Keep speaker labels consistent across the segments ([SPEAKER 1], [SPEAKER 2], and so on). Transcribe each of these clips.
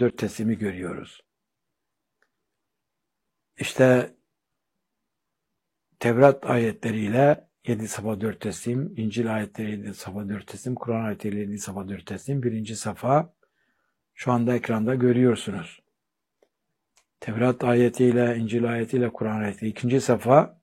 [SPEAKER 1] 4 teslimi görüyoruz. İşte Tevrat ayetleriyle 7 safa 4 teslim, İncil ayetleriyle 7 safa 4 teslim, Kur'an ayetleriyle 7 safa 4 teslim. Birinci safa şu anda ekranda görüyorsunuz. Tevrat ayetiyle, İncil ayetiyle, Kur'an ayetiyle. İkinci safa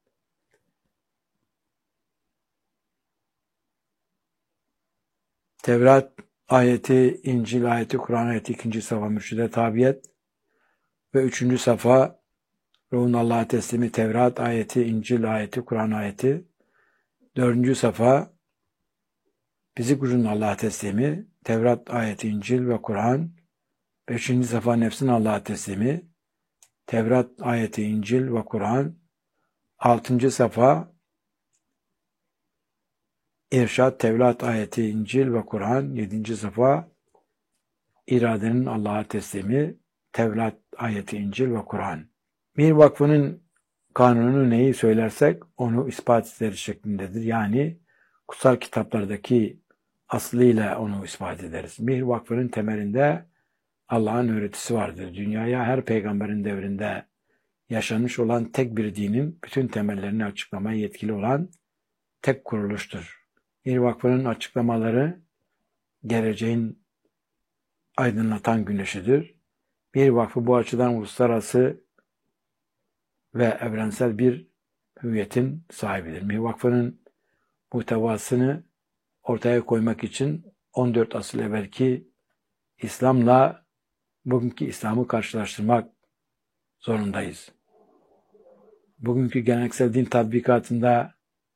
[SPEAKER 1] Tevrat ayeti, İncil ayeti, Kur'an ayeti. İkinci safa mürşide tabiyet. Ve üçüncü safa ruhun Allah'a teslimi Tevrat ayeti, İncil ayeti, Kur'an ayeti. Dördüncü safa fizik ruhun Allah'a teslimi Tevrat ayeti, İncil ve Kur'an. Beşinci safa nefsin Allah'a teslimi Tevrat ayeti, İncil ve Kur'an. Altıncı safa İrşad, Tevrat ayeti, İncil ve Kur'an. Yedinci safa iradenin Allah'a teslimi Tevrat ayeti, İncil ve Kur'an. Mir Vakfı'nın kanunu neyi söylersek onu ispat ederiz şeklindedir. Yani kutsal kitaplardaki aslıyla onu ispat ederiz. Mir Vakfı'nın temelinde Allah'ın öğretisi vardır. Dünyaya her peygamberin devrinde yaşanmış olan tek bir dinin bütün temellerini açıklamaya yetkili olan tek kuruluştur. Mir Vakfı'nın açıklamaları geleceğin aydınlatan güneşidir. Mir Vakfı bu açıdan uluslararası ve evrensel bir hüviyetin sahibidir. Mir Vakfı'nın muhtevasını ortaya koymak için 14 asıl evvelki İslam'la bugünkü İslam'ı karşılaştırmak zorundayız. Bugünkü geleneksel din tatbikatında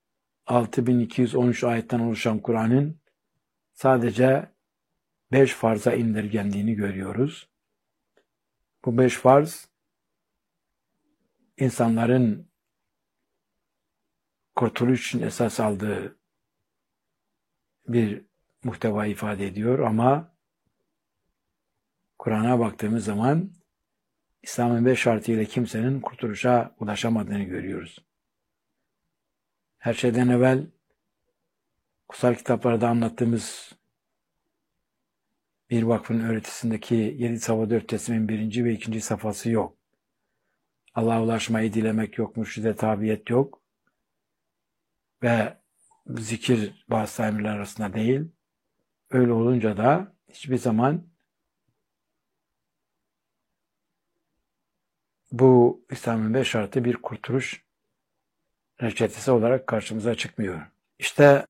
[SPEAKER 1] 6213 ayetten oluşan Kur'an'ın sadece 5 farza indirgendiğini görüyoruz. Bu 5 farz insanların kurtuluş için esas aldığı bir muhteva ifade ediyor ama Kur'an'a baktığımız zaman İslam'ın 5 şartıyla kimsenin kurtuluşa ulaşamadığını görüyoruz. Her şeyden evvel kutsal kitaplarda anlattığımız bir vakfın öğretisindeki 7 safa 4 teslimin 1. ve 2. safhası yok. Allah'a ulaşmayı dilemek yok, mürşide tabiyet yok ve zikir bazı emirler arasında değil. Öyle olunca da hiçbir zaman bu İslam'ın 5 şartı bir kurtuluş reçetesi olarak karşımıza çıkmıyor. İşte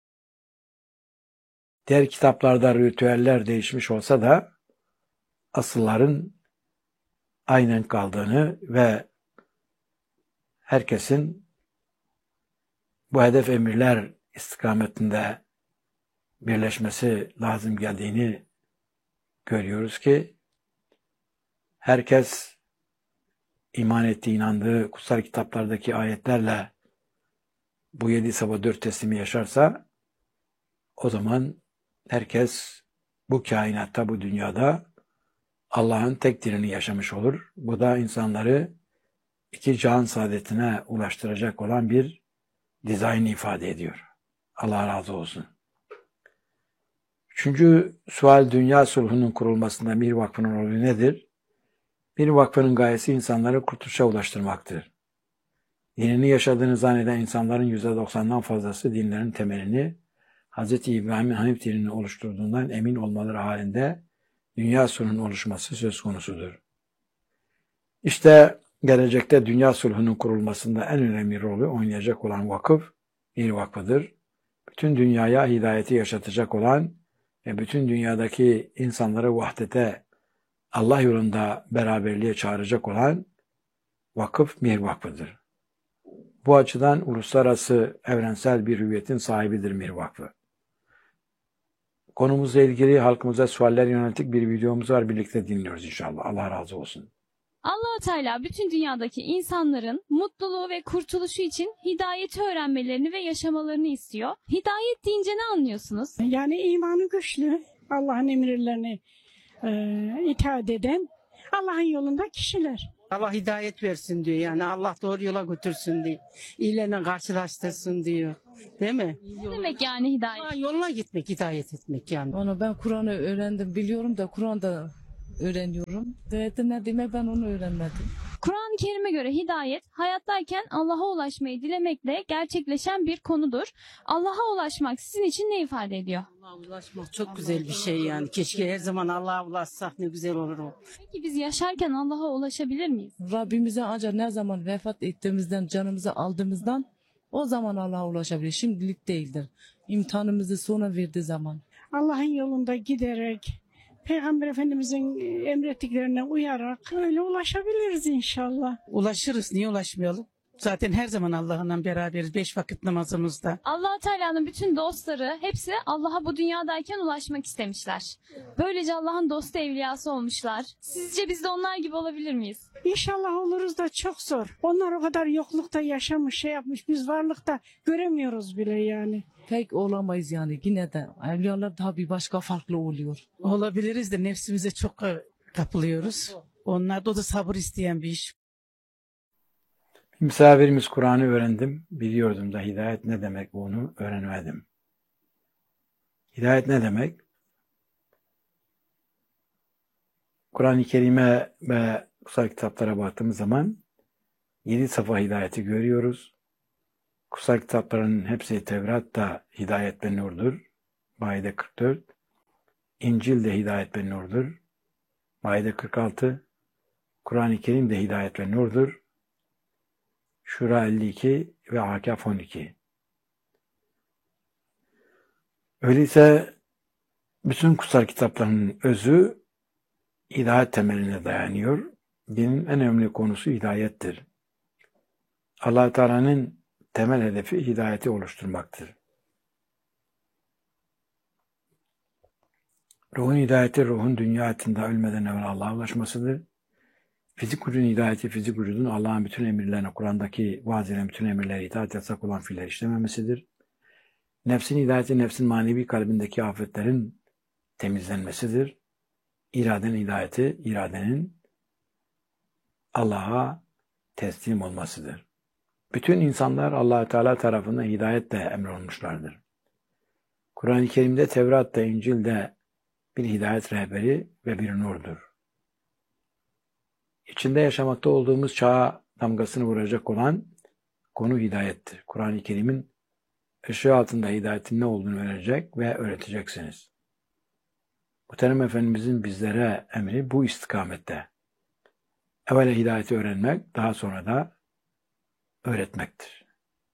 [SPEAKER 1] diğer kitaplarda ritüeller değişmiş olsa da asılların aynen kaldığını ve herkesin bu hedef emirler istikametinde birleşmesi lazım geldiğini görüyoruz ki herkes iman ettiği, inandığı kutsal kitaplardaki ayetlerle bu 7 safa 4 teslimi yaşarsa o zaman herkes bu kainatta, bu dünyada Allah'ın tek dinini yaşamış olur. Bu da insanları iki cihan saadetine ulaştıracak olan bir dizayn ifade ediyor. Allah razı olsun. Üçüncü sual, dünya sulhunun kurulmasında Mir Vakfı'nın rolü nedir? Mir Vakfı'nın gayesi insanları kurtuluşa ulaştırmaktır. Dinini yaşadığını zanneden insanların %90'dan fazlası dinlerin temelini Hz. İbrahim'in Hanif dinini oluşturduğundan emin olmaları halinde dünya sulhunun oluşması söz konusudur. İşte gelecekte dünya sulhunun kurulmasında en önemli rolü oynayacak olan vakıf Mir Vakfı'dır. Bütün dünyaya hidayeti yaşatacak olan ve bütün dünyadaki insanları vahdete, Allah yolunda beraberliğe çağıracak olan vakıf Mir Vakfı'dır. Bu açıdan uluslararası evrensel bir hüviyetin sahibidir Mir Vakfı. Konumuzla ilgili halkımıza sualler yönelik bir videomuz var. Birlikte dinliyoruz inşallah. Allah razı olsun.
[SPEAKER 2] Allah-u Teala bütün dünyadaki insanların mutluluğu ve kurtuluşu için hidayeti öğrenmelerini ve yaşamalarını istiyor. Hidayet deyince ne anlıyorsunuz?
[SPEAKER 3] Yani imanı güçlü, Allah'ın emirlerine itaat eden, Allah'ın yolunda kişiler.
[SPEAKER 4] Allah hidayet versin diyor, yani Allah doğru yola götürsün diyor. İyilerle karşılaştırsın diyor. Değil mi?
[SPEAKER 2] Ne demek yani hidayet?
[SPEAKER 4] Yoluna gitmek, hidayet etmek yani.
[SPEAKER 5] Onu ben Kur'an'ı öğrendim, biliyorum da Kur'an'da öğreniyorum. Hidayetin ne demek ben onu öğrenmedim.
[SPEAKER 2] Kur'an-ı Kerim'e göre hidayet, hayattayken Allah'a ulaşmayı dilemekle gerçekleşen bir konudur. Allah'a ulaşmak sizin için ne ifade ediyor?
[SPEAKER 4] Allah'a ulaşmak çok güzel bir şey yani. Keşke her zaman Allah'a ulaşsak ne güzel olur o.
[SPEAKER 2] Peki biz yaşarken Allah'a ulaşabilir miyiz?
[SPEAKER 5] Rabbimize ancak ne zaman vefat ettiğimizden, canımızı aldığımızdan o zaman Allah'a ulaşabilir. Şimdilik değildir. İmtihanımızı sonra verdiği zaman.
[SPEAKER 3] Allah'ın yolunda giderek, Peygamber Efendimizin emrettiklerine uyarak öyle ulaşabiliriz inşallah.
[SPEAKER 6] Ulaşırız, niye ulaşmayalım? Zaten her zaman Allah'la beraberiz 5 vakit namazımızda.
[SPEAKER 2] Allah Teala'nın bütün dostları hepsi Allah'a bu dünyadayken ulaşmak istemişler. Böylece Allah'ın dostu evliyası olmuşlar. Sizce biz de onlar gibi olabilir miyiz?
[SPEAKER 3] İnşallah oluruz da çok zor. Onlar o kadar yoklukta yaşamış, şey yapmış. Biz varlıkta göremiyoruz bile yani.
[SPEAKER 5] Pek olamayız yani yine de. Evliyalar daha bir başka farklı oluyor.
[SPEAKER 6] Olabiliriz de nefsimize çok kapılıyoruz. Onlar da sabır isteyen bir iş.
[SPEAKER 1] Misafirimiz Kur'an'ı öğrendim. Biliyordum da hidayet ne demek bunu öğrenemedim. Hidayet ne demek? Kur'an-ı Kerim'e ve kutsal kitaplara baktığımız zaman 7 safa hidayeti görüyoruz. Kutsal kitapların hepsi Tevrat da hidayet ve nurdur. Maide 44. İncil de hidayet ve nurdur. Maide 46. Kur'an-ı Kerim de hidayet ve nurdur. Şura 52 ve Hakaf 12. Öyleyse bütün kutsal kitapların özü hidayet temeline dayanıyor. Dinin en önemli konusu hidayettir. Allah Teala'nın temel hedefi hidayeti oluşturmaktır. Ruhun hidayeti, ruhun dünya hayatında ölmeden evvel Allah'a ulaşmasıdır. Fizik vücudun hidayeti, fizik vücudun Allah'ın bütün emirlerine, Kur'an'daki vaaz edilen bütün emirlere itaat yasak olan fiiller işlememesidir. Nefsin hidayeti, nefsin manevi kalbindeki afetlerin temizlenmesidir. İradenin hidayeti, iradenin Allah'a teslim olmasıdır. Bütün insanlar Allah Teala tarafından hidayetle emrolunmuşlardır. Kur'an-ı Kerim'de, Tevrat'ta, İncil'de bir hidayet rehberi ve bir nurdur. İçinde yaşamakta olduğumuz çağa damgasını vuracak olan konu hidayettir. Kur'an-ı Kerim'in ışığı altında hidayetin ne olduğunu öğrenecek ve öğreteceksiniz. Muhterem Efendimizin bizlere emri bu istikamette. Evvela hidayeti öğrenmek, daha sonra da öğretmektir.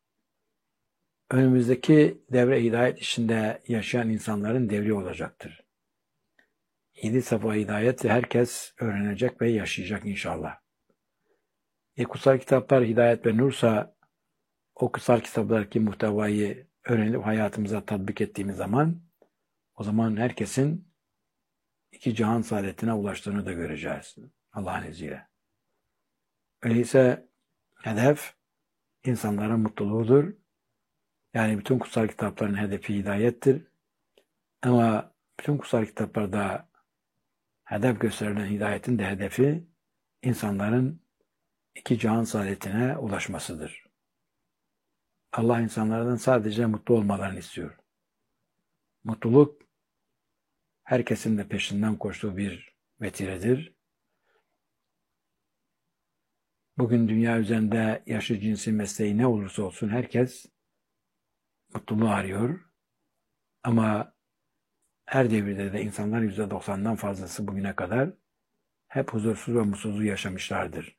[SPEAKER 1] Önümüzdeki devre hidayet içinde yaşayan insanların devri olacaktır. 7 safa hidayet herkes öğrenecek ve yaşayacak inşallah. Kutsal kitaplar hidayet ve nursa o kutsal kitaplardaki muhtevayı öğrenip hayatımıza tatbik ettiğimiz zaman o zaman herkesin 2 cihan saadetine ulaştığını da göreceğiz Allah'ın izniyle. Öyleyse hedef insanların mutluluğudur. Yani bütün kutsal kitapların hedefi hidayettir. Ama bütün kutsal kitaplarda hedef gösterilen hidayetin de hedefi insanların 2 cihan saadetine ulaşmasıdır. Allah insanlardan sadece mutlu olmalarını istiyor. Mutluluk herkesin de peşinden koştuğu bir vetiredir. Bugün dünya üzerinde yaşı, cinsi, mesleği ne olursa olsun herkes mutluluğu arıyor. Ama her devirde de insanlar %90'dan fazlası bugüne kadar hep huzursuz ve mutsuz yaşamışlardır.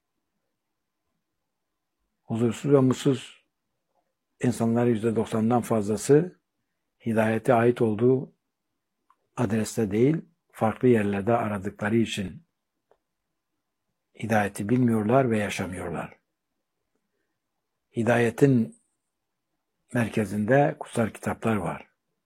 [SPEAKER 1] Huzursuz ve mutsuz insanların %90'dan fazlası hidayete ait olduğu adreste değil, farklı yerlerde aradıkları için hidayeti bilmiyorlar ve yaşamıyorlar. Hidayetin merkezinde kutsal kitaplar var.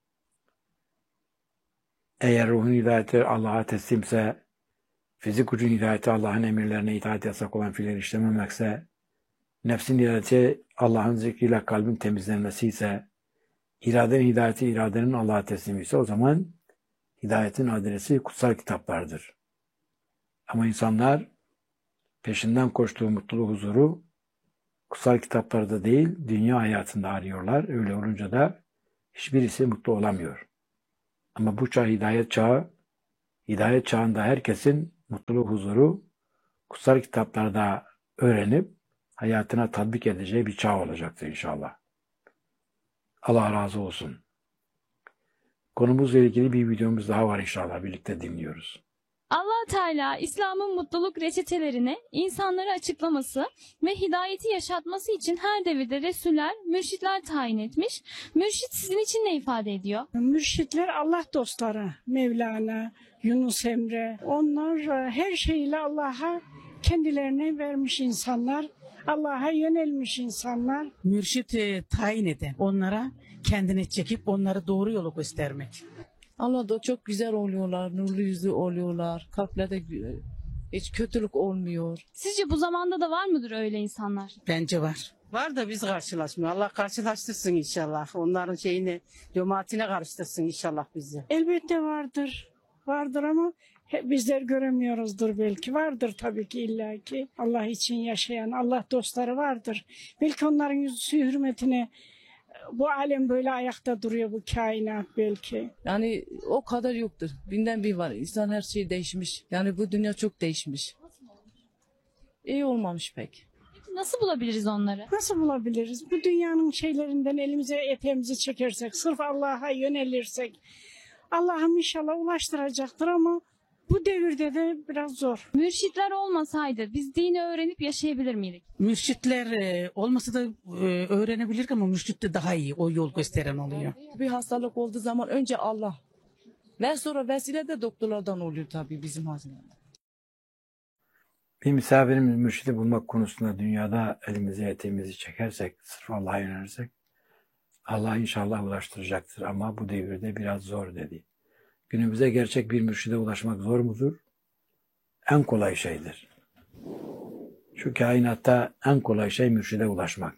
[SPEAKER 1] Eğer ruhun hidayeti Allah'a teslimse, fizik gücün hidayeti Allah'ın emirlerine itaat yasak olan fiilleri işlememekse, nefsin hidayeti Allah'ın zikriyle kalbin temizlenmesi ise, iradenin hidayeti iradenin Allah'a teslimi ise o zaman hidayetin adresi kutsal kitaplardır. Ama insanlar peşinden koştuğu mutluluğu, huzuru kutsal kitaplarda değil, dünya hayatında arıyorlar. Öyle olunca da hiçbirisi mutlu olamıyor. Ama bu çağ hidayet çağı, hidayet çağında herkesin mutluluğu, huzuru kutsal kitaplarda öğrenip hayatına tatbik edeceği bir çağ olacaktır inşallah. Allah razı olsun. Konumuzla ilgili bir videomuz daha var inşallah. Birlikte dinliyoruz.
[SPEAKER 2] Allah Teala İslam'ın mutluluk reçetelerini insanlara açıklaması ve hidayeti yaşatması için her devirde resuller, mürşitler tayin etmiş. Mürşit sizin için ne ifade ediyor?
[SPEAKER 3] Mürşitler Allah dostları. Mevlana, Yunus Emre. Onlar her şeyle Allah'a kendilerini vermiş insanlar. Allah'a yönelmiş insanlar.
[SPEAKER 6] Mürşit tayin eden, onlara kendini çekip onları doğru yolu göstermek.
[SPEAKER 5] Allah da çok güzel oluyorlar, nurlu yüzlü oluyorlar. Kalplerde hiç kötülük olmuyor.
[SPEAKER 2] Sizce bu zamanda da var mıdır öyle insanlar?
[SPEAKER 6] Bence var.
[SPEAKER 4] Var da biz karşılaşmıyor. Allah karşılaştırsın inşallah. Onların cemaatine karıştırsın inşallah bizi.
[SPEAKER 3] Elbette vardır. Vardır ama bizler göremiyoruzdur belki. Vardır tabii ki illaki. Allah için yaşayan Allah dostları vardır. Belki onların yüzü hürmetine bu alem böyle ayakta duruyor, bu kainat belki.
[SPEAKER 5] Yani o kadar yoktur. Binden bir var. İnsan her şey değişmiş. Yani bu dünya çok değişmiş. İyi olmamış pek.
[SPEAKER 2] Nasıl bulabiliriz onları?
[SPEAKER 3] Nasıl bulabiliriz? Bu dünyanın şeylerinden elimize eteğimizi çekersek, sırf Allah'a yönelirsek, Allah'ım inşallah ulaştıracaktır ama bu devirde de biraz zor.
[SPEAKER 2] Mürşitler olmasaydı biz dini öğrenip yaşayabilir miydik?
[SPEAKER 6] Mürşitler olmasa da öğrenebilir ama mürşit de daha iyi o yol gösteren oluyor.
[SPEAKER 5] Bir hastalık olduğu zaman önce Allah. Ve sonra vesile de doktorlardan oluyor tabii bizim hazineler.
[SPEAKER 1] Bir misafirimiz mürşidi bulmak konusunda dünyada elimizi eteğimizi çekersek, sırf Allah'a yönelirsek, Allah inşallah ulaştıracaktır ama bu devirde biraz zor dedi. Günümüzde gerçek bir mürşide ulaşmak zor mudur? En kolay şeydir. Şu kainatta en kolay şey mürşide ulaşmak.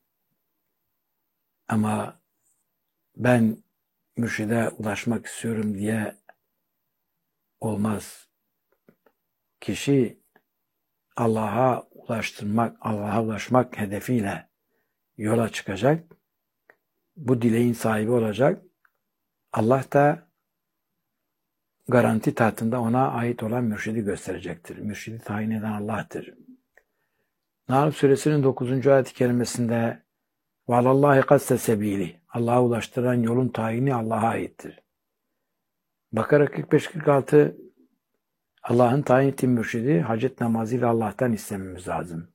[SPEAKER 1] Ama ben mürşide ulaşmak istiyorum diye olmaz. Kişi Allah'a ulaşmak hedefiyle yola çıkacak. Bu dileğin sahibi olacak. Allah da garanti tahtında ona ait olan mürşidi gösterecektir. Mürşidi tayin eden Allah'tır. Nahl Suresinin 9. ayet-i kerimesinde وَعَلَى قَسَّ سَب۪يلِ Allah'a ulaştıran yolun tayini Allah'a aittir. Bakara 45-46 Allah'ın tayin ettiği mürşidi hacet namazıyla Allah'tan istememiz lazım.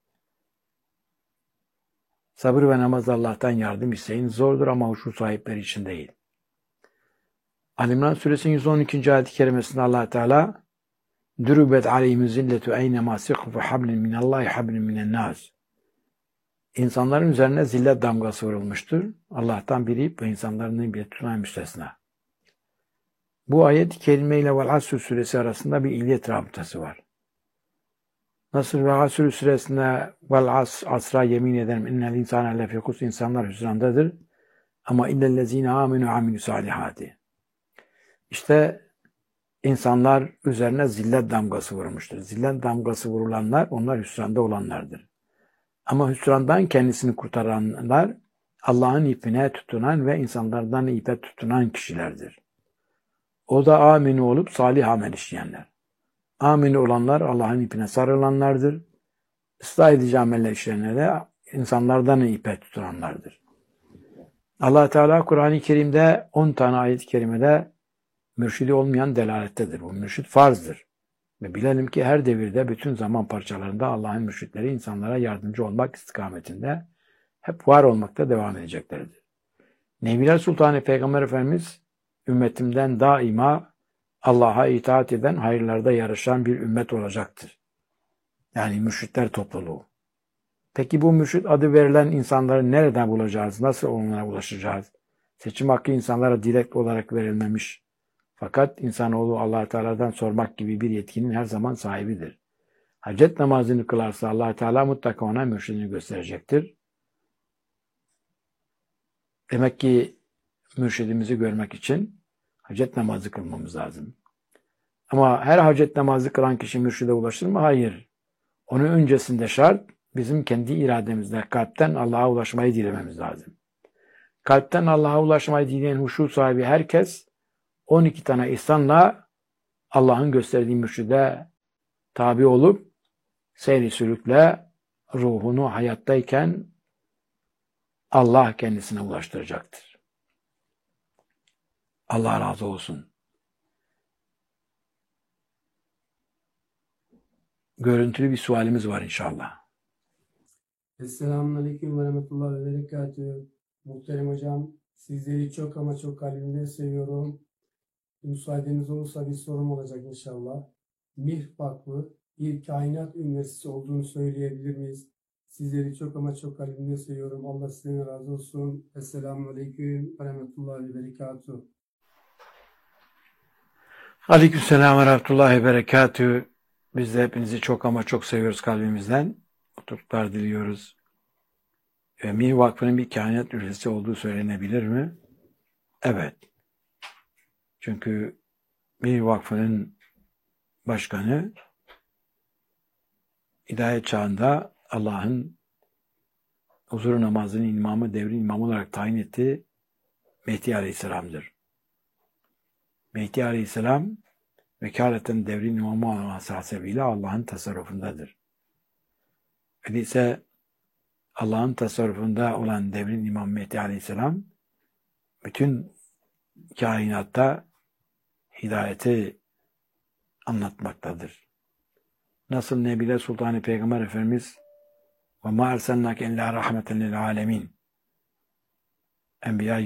[SPEAKER 1] Sabır ve namazla Allah'tan yardım isteyin. Zordur ama huşu sahipleri için değil. Ali İmran Suresinin 112. ayet-i kerimesinde Allah Teala "Durubet aleyhimiz zilletu eynema siqfu hablin minallahi hablin minennas." İnsanların üzerine zillet damgası vurulmuştur. Allah'tan biri ve insanların bir tutan müstesna. Bu ayet-i kerimeyle Vel Asr suresi arasında bir illiyet rabıtası var. Nasıl Vel Asr suresinde Vel Asr'a yemin ederim innel insane lefî husr insanlar hüsrandadır ama illellezîne âmenû amilü salihâti. İşte insanlar üzerine zillet damgası vurmuştur. Zillet damgası vurulanlar onlar hüsranda olanlardır. Ama hüsrandan kendisini kurtaranlar Allah'ın ipine tutunan ve insanlardan ipe tutunan kişilerdir. O da amini olup salih amel işleyenler. Amini olanlar Allah'ın ipine sarılanlardır. Islah edici ameller işleyenler de insanlardan ipe tutunanlardır. Allah Teala Kur'an-ı Kerim'de 10 tane ayet-i kerimede mürşidi olmayan delalettedir. Bu mürşid farzdır. Ve bilelim ki her devirde bütün zaman parçalarında Allah'ın mürşitleri insanlara yardımcı olmak istikametinde hep var olmakta devam edeceklerdir. Nebiler Sultanı Peygamber Efendimiz ümmetimden daima Allah'a itaat eden, hayırlarda yarışan bir ümmet olacaktır. Yani mürşitler topluluğu. Peki bu mürşit adı verilen insanları nereden bulacağız? Nasıl onlara ulaşacağız? Seçim hakkı insanlara direkt olarak verilmemiş. Fakat insanoğlu Allah Teala'dan sormak gibi bir yetkinin her zaman sahibidir. Hacet namazını kılarsa Allah Teala mutlaka ona mürşidini gösterecektir. Demek ki mürşidimizi görmek için hacet namazı kılmamız lazım. Ama her hacet namazı kılan kişi mürşide ulaşır mı? Hayır. Onun öncesinde şart bizim kendi irademizle kalpten Allah'a ulaşmayı dilememiz lazım. Kalpten Allah'a ulaşmayı dileyen huşu sahibi herkes 12 tane ihsanla Allah'ın gösterdiği mürşide tabi olup seyri sülükle ruhunu hayattayken Allah kendisine ulaştıracaktır. Allah razı olsun. Görüntülü bir sualimiz var inşallah.
[SPEAKER 7] Selamünaleyküm ve rahmetullah ve berekatühü. Muhterem hocam, sizleri çok ama çok kalbimden seviyorum. Müsaadeniz olursa bir sorum olacak inşallah. MİH Vakfı bir kainat üniversitesi olduğunu söyleyebilir miyiz? Sizleri çok ama çok kalbimden seviyorum. Allah sizden razı olsun. Selamünaleyküm ve rahmetullah ve berekatühü.
[SPEAKER 1] Aleykümselam ve rahmetullahi ve berekatühü. Biz de hepinizi çok ama çok seviyoruz kalbimizden. Mutluluklar diliyoruz. MİH Vakfı'nın bir kainat üniversitesi olduğu söylenebilir mi? Evet. Çünkü MİH Vakfı'nın başkanı hidayet çağında Allah'ın huzur namazının imamı, devrin imamı olarak tayin ettiği Mehdi Aleyhisselam'dır. Mehdi Aleyhisselam vekaleten devrin imamı olması hasebiyle Allah'ın tasarrufundadır. Öyleyse Allah'ın tasarrufunda olan devrin imamı Mehdi Aleyhisselam bütün kainatta hidayeti anlatmaktadır. Nasıl Nebile Sultanı Peygamber Efendimiz وَمَا اَرْسَلْنَاكَ اِلَّا رَحْمَةً لِلْعَالَمِينَ Enbiya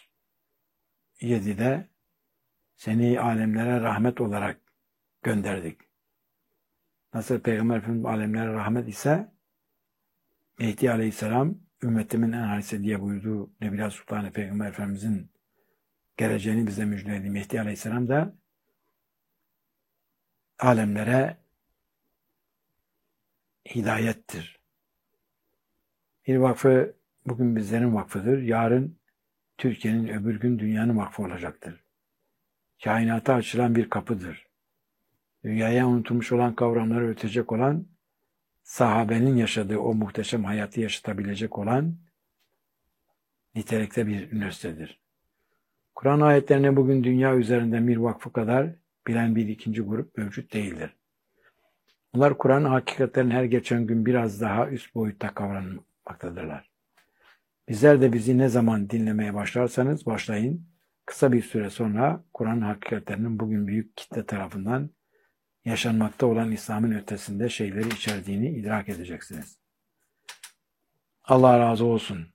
[SPEAKER 1] 107'de seni alemlere rahmet olarak gönderdik. Nasıl Peygamber Efendimiz alemlere rahmet ise Mehdi Aleyhisselam ümmetimin en halisi diye buyurduğu Nebile Sultanı Peygamber Efendimizin geleceğini bize müjdeledi. Mehdi Aleyhisselam da alemlere hidayettir. Bir vakfı bugün bizlerin vakfıdır. Yarın Türkiye'nin, öbür gün dünyanın vakfı olacaktır. Kainata açılan bir kapıdır. Dünyaya unutulmuş olan kavramları ötecek olan, sahabenin yaşadığı o muhteşem hayatı yaşatabilecek olan nitelikte bir üniversitedir. Kur'an ayetlerine bugün dünya üzerinde bir vakfı kadar bilen bir ikinci grup mevcut değildir. Bunlar Kur'an'ın hakikatlerini her geçen gün biraz daha üst boyutta kavranmaktadırlar. Bizler de bizi ne zaman dinlemeye başlarsanız başlayın, kısa bir süre sonra Kur'an'ın hakikatlerinin bugün büyük kitle tarafından yaşanmakta olan İslam'ın ötesinde şeyleri içerdiğini idrak edeceksiniz. Allah razı olsun.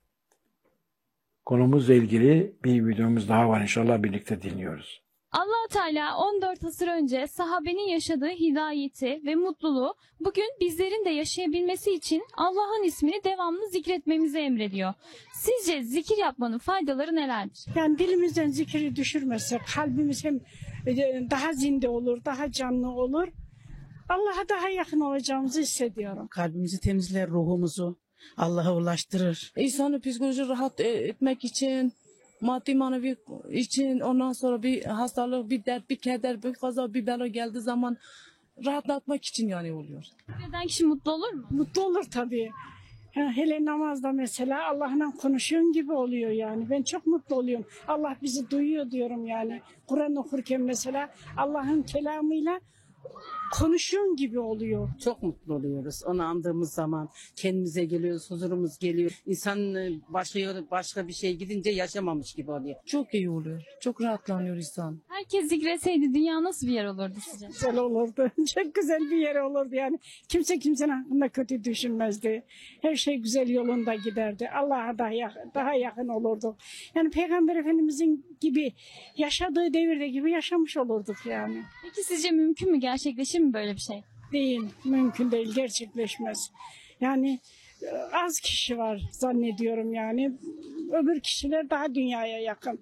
[SPEAKER 1] Konumuzla ilgili bir videomuz daha var. İnşallah birlikte dinliyoruz.
[SPEAKER 2] Allah Teala 14 asır önce sahabenin yaşadığı hidayeti ve mutluluğu bugün bizlerin de yaşayabilmesi için Allah'ın ismini devamlı zikretmemizi emrediyor. Sizce zikir yapmanın faydaları nelerdir?
[SPEAKER 3] Yani dilimizden zikri düşürmezsek kalbimiz hem daha zinde olur, daha canlı olur. Allah'a daha yakın olacağımızı hissediyorum.
[SPEAKER 6] Kalbimizi temizler, ruhumuzu Allah'a ulaştırır.
[SPEAKER 5] İnsanı psikoloji rahat etmek için, maddi manevi için, ondan sonra bir hastalık, bir dert, bir keder, bir kaza, bir bela geldiği zaman rahatlatmak için yani oluyor.
[SPEAKER 2] Neden kişi mutlu olur mu?
[SPEAKER 3] Mutlu olur tabii. Hele namazda mesela Allah'la konuşuyorsun gibi oluyor yani. Ben çok mutlu oluyorum. Allah bizi duyuyor diyorum yani. Kur'an okurken mesela Allah'ın kelamıyla konuşuyorsun gibi oluyor.
[SPEAKER 4] Çok mutlu oluyoruz. Onu andığımız zaman kendimize geliyoruz, huzurumuz geliyor. İnsan başka bir şey gidince yaşamamış gibi oluyor.
[SPEAKER 5] Çok iyi oluyor. Çok rahatlanıyor insan.
[SPEAKER 2] Herkes zikretseydi dünya nasıl bir yer olurdu sizce?
[SPEAKER 3] Güzel olurdu. Çok güzel bir yer olurdu yani. Kimse kimsenin hakkında kötü düşünmezdi. Her şey güzel yolunda giderdi. Allah'a daha yakın olurduk. Yani Peygamber Efendimizin gibi yaşadığı devirde gibi yaşamış olurduk yani.
[SPEAKER 2] Peki sizce mümkün mü, gerçekleşir mi böyle bir şey?
[SPEAKER 3] Değil, mümkün değil, gerçekleşmez. Yani az kişi var zannediyorum yani. Öbür kişiler daha dünyaya yakın.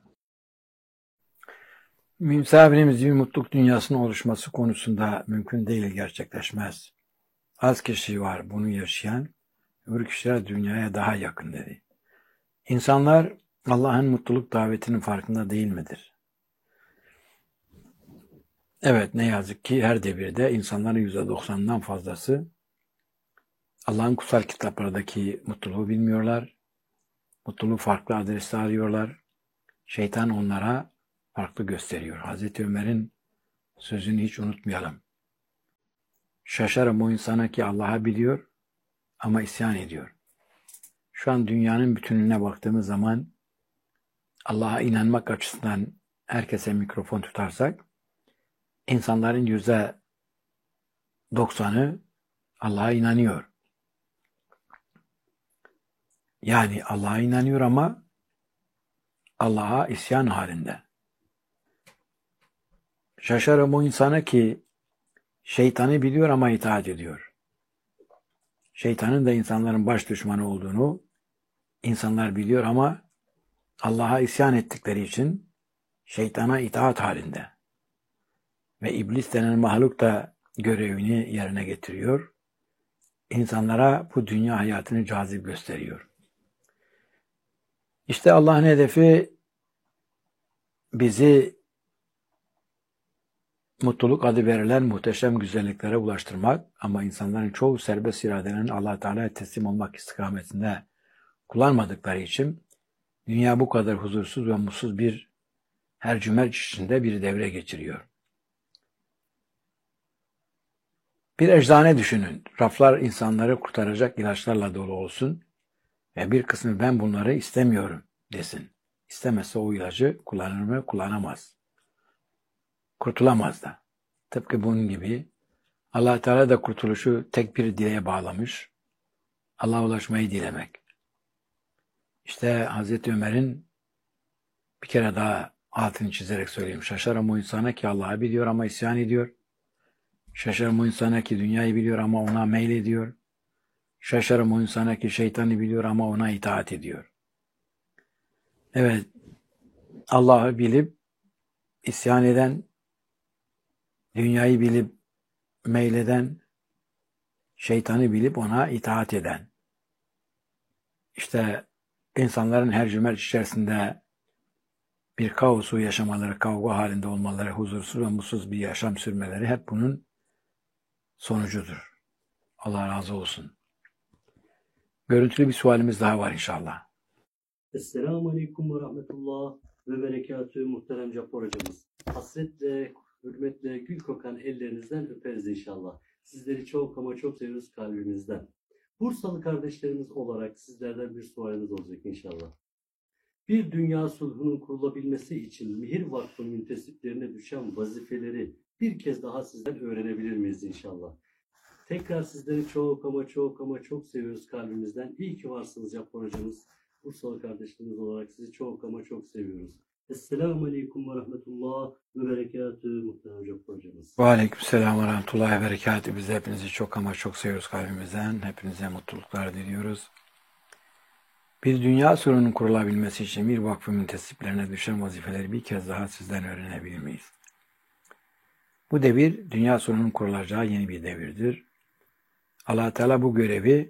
[SPEAKER 1] Misafirimizin bir mutluluk dünyasının oluşması konusunda mümkün değil, gerçekleşmez. Az kişi var bunu yaşayan, öbür kişiler dünyaya daha yakın dedi. İnsanlar Allah'ın mutluluk davetinin farkında değil midir? Evet, ne yazık ki her devirde insanların %90'dan fazlası Allah'ın kutsal kitaplardaki mutluluğu bilmiyorlar. Mutluluğu farklı adreste arıyorlar. Şeytan onlara farklı gösteriyor. Hazreti Ömer'in sözünü hiç unutmayalım. Şaşarım o insana ki Allah'ı biliyor ama isyan ediyor. Şu an dünyanın bütününe baktığımız zaman Allah'a inanmak açısından herkese mikrofon tutarsak insanların %90'ı Allah'a inanıyor. Yani Allah'a inanıyor ama Allah'a isyan halinde. Şaşarım o insana ki şeytanı biliyor ama itaat ediyor. Şeytanın da insanların baş düşmanı olduğunu insanlar biliyor ama Allah'a isyan ettikleri için şeytana itaat halinde. Ve iblis denen mahluk da görevini yerine getiriyor. İnsanlara bu dünya hayatını cazip gösteriyor. İşte Allah'ın hedefi bizi mutluluk adı verilen muhteşem güzelliklere ulaştırmak ama insanların çoğu serbest iradenin Allah Teala'ya teslim olmak istikametinde kullanmadıkları için dünya bu kadar huzursuz ve mutsuz bir hercümerç içinde bir devre geçiriyor. Bir eczane düşünün. Raflar insanları kurtaracak ilaçlarla dolu olsun ve bir kısmı ben bunları istemiyorum desin. İstemezse o ilacı kullanır mı? Kullanamaz. Kurtulamaz da. Tıpkı bunun gibi Allah Teala da kurtuluşu tek bir dileğe bağlamış. Allah'a ulaşmayı dilemek. İşte Hazreti Ömer'in bir kere daha altını çizerek söyleyeyim. Şaşarım o insana ki Allah'ı biliyor ama isyan ediyor. Şaşarım o insana ki dünyayı biliyor ama ona meylediyor. Şaşarım o insana ki şeytanı biliyor ama ona itaat ediyor. Evet, Allah'ı bilip isyan eden, dünyayı bilip meyleden, şeytanı bilip ona itaat eden. İşte insanların her cümerç içerisinde bir kaosu yaşamaları, kavga halinde olmaları, huzursuz ve mutsuz bir yaşam sürmeleri hep bunun sonucudur. Allah razı olsun. Görüntülü bir sualimiz daha var inşallah.
[SPEAKER 8] Esselamu Aleyküm ve Rahmetullah ve Berekatü muhterem Cabbar hocamız. Hasretle, hürmetle, gül kokan ellerinizden öperiz inşallah. Sizleri çok ama çok seviyoruz kalbimizden. Bursalı kardeşlerimiz olarak sizlerden bir sualimiz olacak inşallah. Bir dünya sulhunun kurulabilmesi için Mihir Vakfı'nın müntesiplerine düşen vazifeleri bir kez daha sizden öğrenebilir miyiz inşallah? Tekrar sizleri çok ama çok ama çok seviyoruz kalbimizden. İyi ki varsınız Cabbar hocamız. Bursalı kardeşlerimiz olarak sizi çok ama çok seviyoruz. Esselamu Aleyküm ve Rahmetullah ve Berekatü muhterem Cabbar hocamız.
[SPEAKER 1] Ve Aleykümselam ve Rahmetullahi ve Berekatü. Biz de hepinizi çok ama çok seviyoruz kalbimizden. Hepinize mutluluklar diliyoruz. Bir dünya sorunun kurulabilmesi için bir vakfın müntesiplerine düşen vazifeleri bir kez daha sizden öğrenebilir miyiz? Bu devir dünya sorunun kurulacağı yeni bir devirdir. Allah Teala bu görevi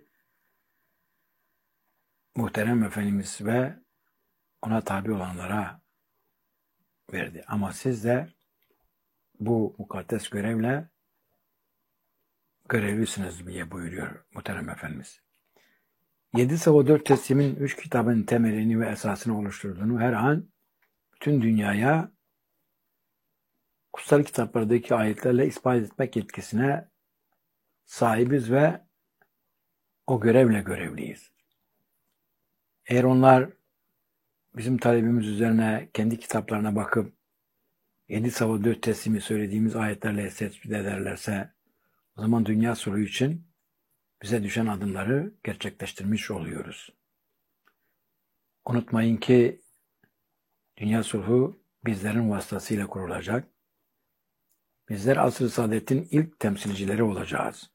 [SPEAKER 1] muhterem Efendimiz ve ona tabi olanlara verdi. Ama siz de bu mukaddes görevle görevlisiniz diye buyuruyor muhterem Efendimiz. 7 Sava 4 teslimin 3 kitabın temelini ve esasını oluşturduğunu her an bütün dünyaya kutsal kitaplardaki ayetlerle ispat etmek yetkisine sahibiz ve o görevle görevliyiz. Eğer onlar bizim talebimiz üzerine kendi kitaplarına bakıp 7 Sava 4 teslimi söylediğimiz ayetlerle tespit ederlerse o zaman dünya sulhu için bize düşen adımları gerçekleştirmiş oluyoruz. Unutmayın ki dünya sulhu bizlerin vasıtasıyla kurulacak. Bizler asr-ı saadetin ilk temsilcileri olacağız.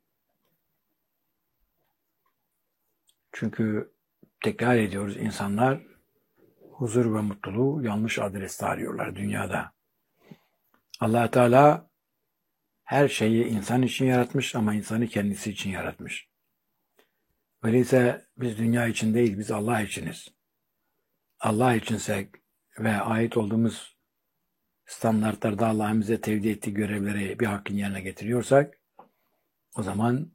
[SPEAKER 1] Çünkü tekrar ediyoruz, insanlar huzur ve mutluluğu yanlış adreste arıyorlar dünyada. Allah Teala her şeyi insan için yaratmış ama insanı kendisi için yaratmış. Öyleyse biz dünya için değil, biz Allah içiniz. Allah içinsek ve ait olduğumuz standartlarda Allah'ın bize tevdi ettiği görevleri bir hakkın yerine getiriyorsak, o zaman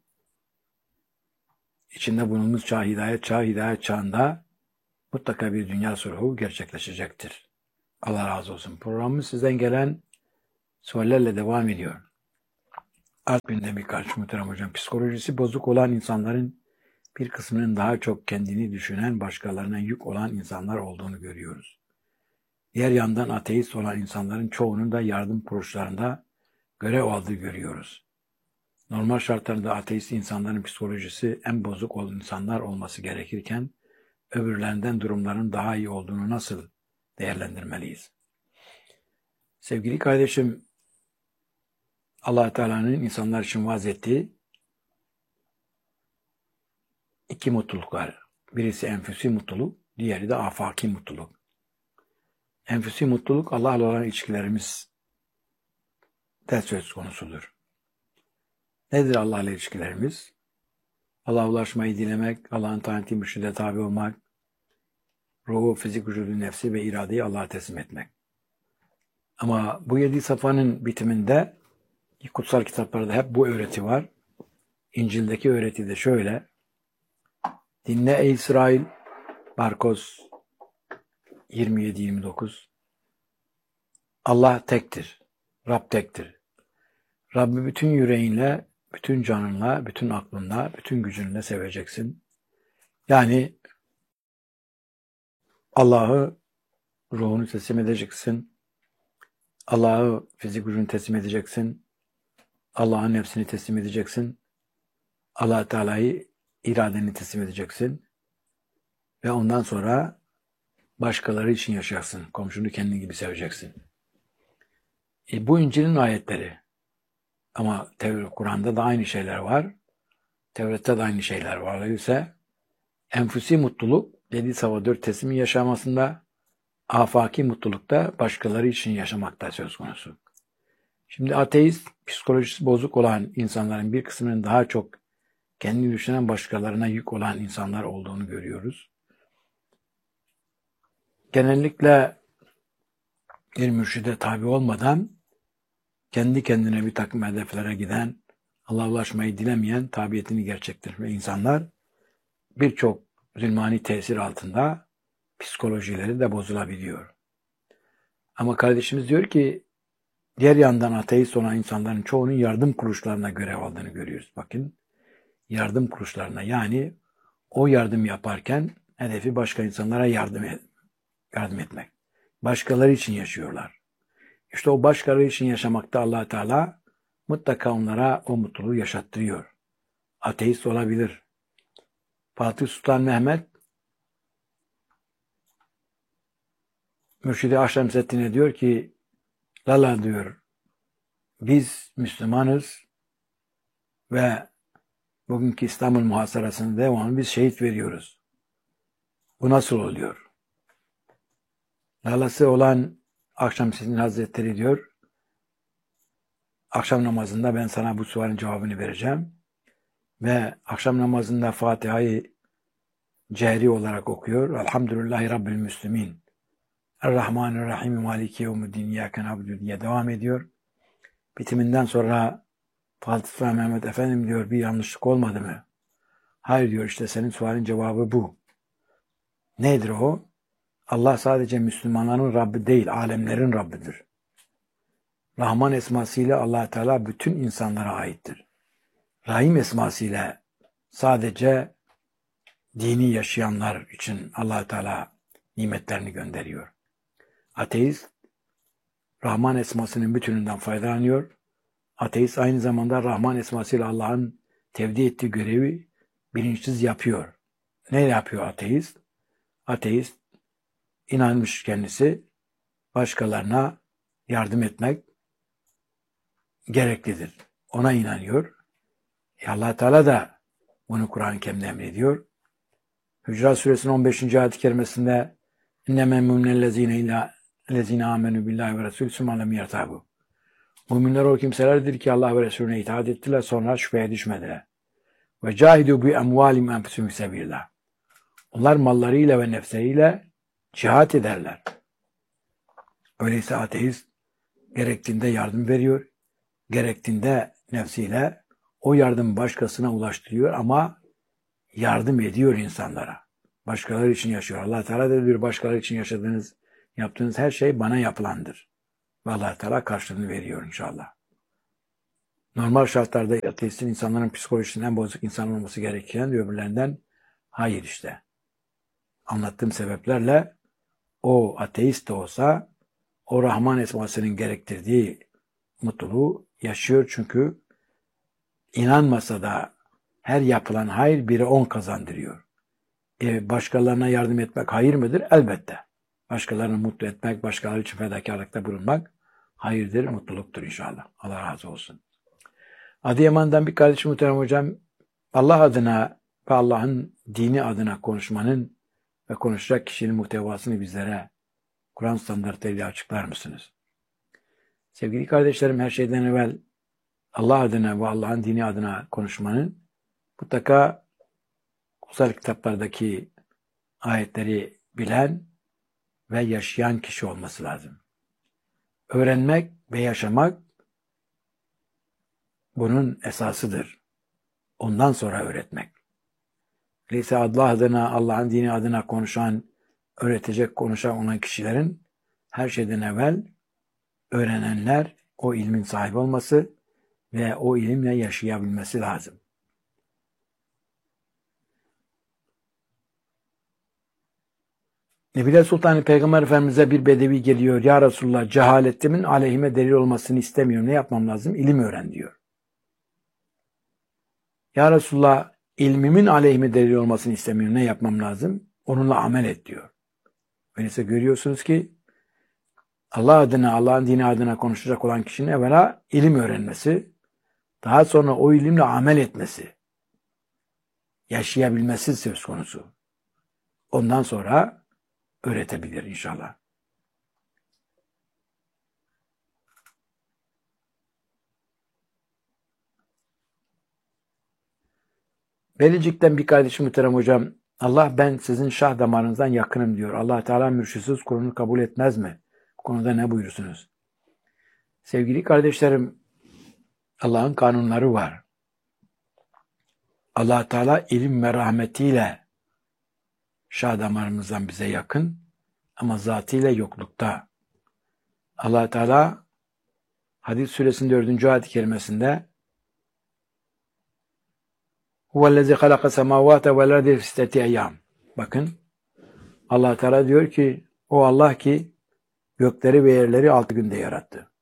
[SPEAKER 1] içinde bulunduğumuz çağ hidayet çağında mutlaka bir dünya sulhu gerçekleşecektir. Allah razı olsun. Programımız sizden gelen suallerle devam ediyor. Art gündemi karşı muhterem hocam. Psikolojisi bozuk olan insanların bir kısmının daha çok kendini düşünen, başkalarına yük olan insanlar olduğunu görüyoruz. Diğer yandan ateist olan insanların çoğunun da yardım kuruluşlarında görev aldığı görüyoruz. Normal şartlarda ateist insanların psikolojisi en bozuk olan insanlar olması gerekirken, öbürlerinden durumların daha iyi olduğunu nasıl değerlendirmeliyiz? Sevgili kardeşim, Allah Teala'nın insanlar için vaaz ettiği iki mutluluk var. Birisi enfüsi mutluluk, diğeri de afaki mutluluk. Enfüsi mutluluk Allah'la olan ilişkilerimiz de söz konusudur. Nedir Allah'la ilişkilerimiz? Allah'a ulaşmayı dilemek, Allah'ın taati mürşide tabi olmak, ruhu, fizik, vücudu, nefsi ve iradeyi Allah'a teslim etmek. Ama bu 7 safhanın bitiminde kutsal kitaplarda hep bu öğreti var. İncil'deki öğreti de şöyle: dinle ey İsrail, Markos 27-29. Allah tektir, Rab tektir. Rabbi bütün yüreğinle, bütün canınla, bütün aklınla, bütün gücünle seveceksin. Yani Allah'ı ruhunu teslim edeceksin. Allah'ı fizik gücünü teslim edeceksin. Allah'ın nefsini teslim edeceksin. Allah Teala'yı iradeni teslim edeceksin. Ve ondan sonra başkaları için yaşayacaksın. Komşunu kendin gibi seveceksin. Bu İncil'in ayetleri. Ama Kur'an'da da aynı şeyler var. Tevrat'ta da aynı şeyler var. Öyleyse enfüsi mutluluk 7 sabah 4 teslimi yaşamasında, afaki mutlulukta başkaları için yaşamakta söz konusu. Şimdi ateist, psikolojisi bozuk olan insanların bir kısmının daha çok kendini düşünen, başkalarına yük olan insanlar olduğunu görüyoruz. Genellikle bir mürşide tabi olmadan kendi kendine bir takım hedeflere giden, Allah'a ulaşmayı dilemeyen, tabiyetini gerçekleştirme insanlar birçok zulmani tesir altında psikolojileri de bozulabiliyor. Ama kardeşimiz diyor ki, diğer yandan ateist olan insanların çoğunun yardım kuruluşlarına görev aldığını görüyoruz. Bakın, yardım kuruluşlarına, yani o yardım yaparken hedefi başka insanlara yardım etmek. Başkaları için yaşıyorlar. İşte o başkaları için yaşamakta Allah Teala mutlaka onlara o mutluluğu yaşattırıyor. Ateist olabilir. Fatih Sultan Mehmet Mürşid-i Akşemseddin'e diyor ki, Lala diyor, biz Müslümanız ve bugünkü İstanbul muhasarasında devamlı biz şehit veriyoruz. Bu nasıl oluyor? Lalası olan Akşemseddin Hazretleri diyor, akşam namazında ben sana bu sualin cevabını vereceğim ve akşam namazında Fatiha'yı cehri olarak okuyor. Elhamdülillahi Rabbil Müslümin. Er-Rahmanir-Rahim Maliki Yevmiddin İyyâke na'budu diye devam ediyor. Bitiminden sonra Fatih Sultan Mehmet Efendim diyor, bir yanlışlık olmadı mı? Hayır diyor, işte senin sualin cevabı bu. Nedir o? Allah sadece Müslümanların Rabbi değil, alemlerin Rabbidir. Rahman esmasıyla Allah Teala bütün insanlara aittir. Rahim esmasıyla sadece dini yaşayanlar için Allah Teala nimetlerini gönderiyor. Ateist, Rahman esmasının bütününden faydalanıyor. Ateist aynı zamanda Rahman esmasıyla Allah'ın tevdi ettiği görevi bilinçsiz yapıyor. Ne yapıyor ateist? Ateist, inanmış kendisi, başkalarına yardım etmek gereklidir. Ona inanıyor. Allah Teala da bunu Kur'an-ı Kerim'de emrediyor. Hücurat Suresinin 15. ayet-i kerimesinde İnnemâ mü'minellezîne âmenû billâhi ve resûlü sümme lem yertâbû. Müminler o kimselerdir ki Allah ve Resulüne itaat ettiler, sonra şüpheye düşmediler. Ve cahidû bi emvâlim enfusihim fî sebîlillah. Onlar mallarıyla ve nefsleriyle cihat ederler. Öyleyse ateist gerektiğinde yardım veriyor, gerektiğinde nefsiyle o yardım başkasına ulaştırıyor ama yardım ediyor insanlara. Başkaları için yaşıyor. Allah Teala da diyor, başkaları için yaptığınız her şey bana yapılandır. Ve Allah Teala karşılığını veriyor inşallah. Normal şartlarda ateistin insanların psikolojisinden bozuk insan olması gereken öbürlerinden hayır işte. Anlattığım sebeplerle o ateist de olsa o Rahman esmasının gerektirdiği mutluluğu yaşıyor çünkü inanmasa da her yapılan hayır 1'e 10 kazandırıyor. Başkalarına yardım etmek hayır mıdır? Elbette. Başkalarını mutlu etmek, başkaları için fedakarlıkta bulunmak hayırdır, mutluluktur inşallah. Allah razı olsun. Adıyaman'dan bir kardeşim muhterem hocam, Allah adına ve Allah'ın dini adına konuşmanın ve konuşacak kişinin muhtevasını bizlere Kur'an standartlarıyla açıklar mısınız? Sevgili kardeşlerim, her şeyden evvel Allah adına ve Allah'ın dini adına konuşmanın mutlaka kutsal kitaplardaki ayetleri bilen ve yaşayan kişi olması lazım. Öğrenmek ve yaşamak bunun esasıdır. Ondan sonra öğretmek. Öyleyse Allah adına, Allah'ın dini adına konuşan, öğretecek, konuşan olan kişilerin her şeyden evvel öğrenenler o ilmin sahibi olması ve o ilimle yaşayabilmesi lazım. Nebile Sultan Peygamber Efendimiz'e bir bedevi geliyor. Ya Resulullah, cehaletimin aleyhime delil olmasını istemiyorum. Ne yapmam lazım? İlim öğren diyor. Ya Resulullah, ilmimin aleyhime delil olmasını istemiyorum. Ne yapmam lazım? Onunla amel et diyor. Öyleyse görüyorsunuz ki Allah adına, Allah'ın dini adına konuşacak olan kişinin evvela ilim öğrenmesi, daha sonra o ilimle amel etmesi, yaşayabilmesi söz konusu. Ondan sonra öğretebilir inşallah. Belicik'ten bir kardeşim muhterem hocam, Allah ben sizin şah damarınızdan yakınım diyor. Allah Teala mürşitsiz kulunu kabul etmez mi? Bu konuda ne buyurursunuz? Sevgili kardeşlerim, Allah'ın kanunları var. Allah Teala ilim ve rahmetiyle şah damarımızdan bize yakın ama zatıyla yoklukta. Allah Teala Hadid suresinin 4. ayet-i kerimesinde Huvellezî halaka semâvâte vel ardı fî sitteti eyyâm. Bakın, Allah Teala diyor ki o Allah ki gökleri ve yerleri 6 günde yarattı.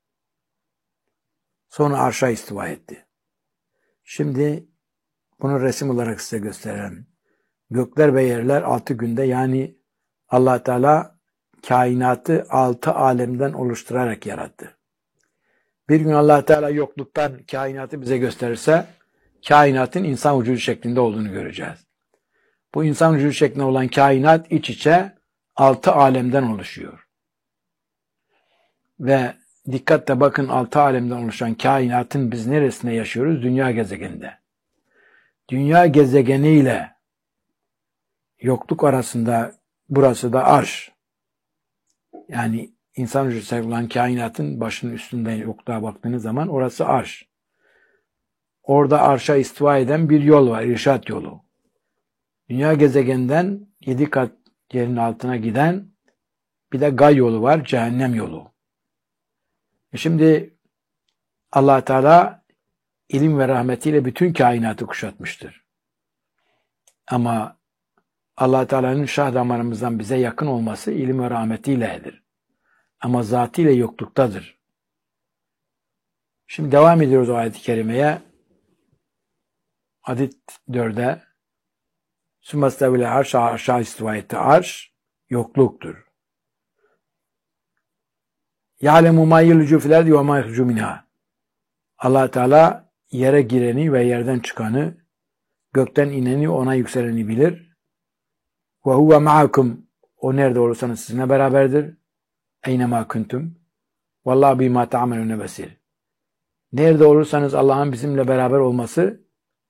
[SPEAKER 1] Sonra arşa istiva etti. Şimdi bunu resim olarak size gösterelim. Gökler ve yerler 6 günde, yani Allah Teala kainatı 6 alemden oluşturarak yarattı. Bir gün Allah Teala yokluktan kainatı bize gösterirse kainatın insan vücudu şeklinde olduğunu göreceğiz. Bu insan vücudu şeklinde olan kainat iç içe 6 alemden oluşuyor. Ve dikkatle bakın, 6 alemden oluşan kainatın biz neresinde yaşıyoruz? Dünya gezegeninde. Dünya gezegeniyle yokluk arasında burası da arş. Yani insan vücudu olan kainatın başının üstünden yokluğa baktığınız zaman orası arş. Orada arşa istiva eden bir yol var, irşat yolu. Dünya gezegeninden 7 kat yerin altına giden bir de gay yolu var, cehennem yolu. Şimdi Allah Teala ilim ve rahmetiyle bütün kainatı kuşatmıştır. Ama Allah Teala'nın şah damarımızdan bize yakın olması ilim ve rahmetiyledir. Ama zatıyla yokluktadır. Şimdi devam ediyoruz o ayet-i kerimeye. Hadid 4'e Sümmestevile arşa istiva etti. Arş yokluktur. Ya'lemu ma yelcu fil ardi ve ma yahrucu minha. Allah Teala yere gireni ve yerden çıkanı, gökten ineni, ona yükseleni bilir. Ve huve ma'akum. O nerede olursanız sizinle beraberdir. Eyne ma kuntum. Vallahi bima ta'melune besir. Nerede olursanız Allah'ın bizimle beraber olması,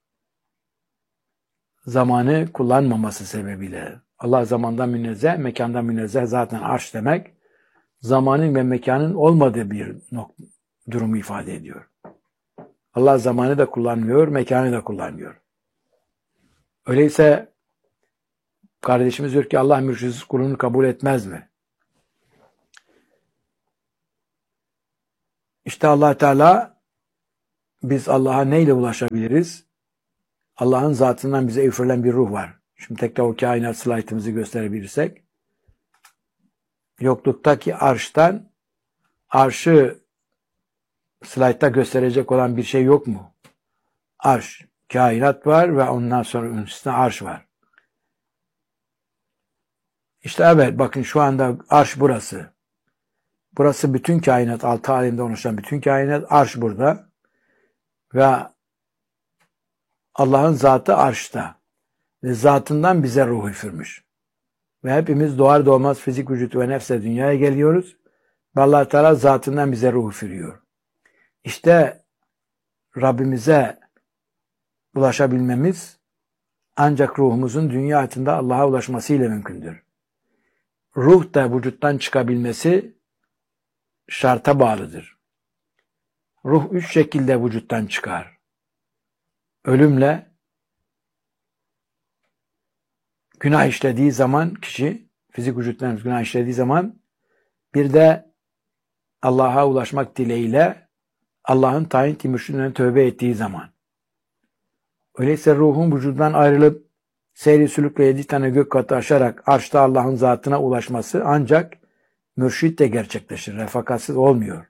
[SPEAKER 1] zamanı kullanmaması sebebiyle. Allah zamandan münezzeh, mekandan münezzeh, zaten arş demek, zamanın ve mekanın olmadığı bir durumu ifade ediyor. Allah zamanı da kullanmıyor, mekanı da kullanmıyor. Öyleyse kardeşimiz diyor ki Allah mürşitsiz kulunu kabul etmez mi? İşte Allah Teala, biz Allah'a neyle ulaşabiliriz? Allah'ın zatından bize üfürülen bir ruh var. Şimdi tekrar o kainat slaytımızı gösterebilirsek. Yokluktaki arştan, arşı slaytta gösterecek olan bir şey yok mu? Arş, kainat var ve ondan sonra üstüne arş var. İşte evet, bakın şu anda arş burası. Burası bütün kainat, 6 alemde oluşan bütün kainat, arş burada. Ve Allah'ın zatı arşta. Ve zatından bize ruh üfürmüş. Ve hepimiz doğar doğmaz fizik vücut ve nefse dünyaya geliyoruz. Ve Allah Teala zatından bize ruh üfürüyor. İşte Rabbimize ulaşabilmemiz ancak ruhumuzun dünya hayatında Allah'a ulaşmasıyla mümkündür. Ruh da vücuttan çıkabilmesi şarta bağlıdır. Ruh 3 şekilde vücuttan çıkar. Ölümle, günah işlediği zaman kişi, fizik vücuttan günah işlediği zaman, bir de Allah'a ulaşmak dileğiyle Allah'ın tayin mürşidine tövbe ettiği zaman. Öyleyse ruhun vücudundan ayrılıp seyri sülükle 7 tane gök katı aşarak arşta Allah'ın zatına ulaşması ancak mürşitle gerçekleşir. Refakatsız olmuyor.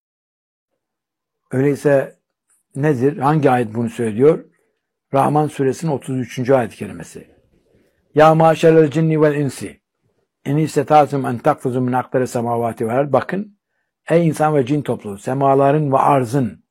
[SPEAKER 1] Öyleyse nedir? Hangi ayet bunu söylüyor? Rahman suresinin 33. ayet-i kerimesi. Ya maşerel cinni vel insi en istata'tum en takfuzu min akdari semavati vel ard. Bakın, ey insan ve cin topluluğu, semaların ve arzın